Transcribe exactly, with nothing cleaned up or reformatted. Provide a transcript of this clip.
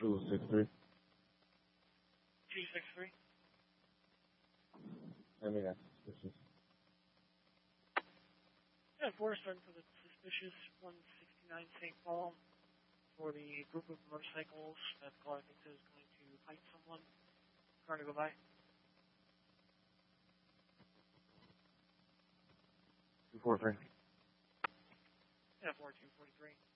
Two six three. Two six three. I mean, that's suspicious. Yeah, four starting for the suspicious one sixty-nine Saint Paul for the group of motorcycles that the caller thinks is going to fight someone. Car to go by. Two four three. Yeah, four two forty three.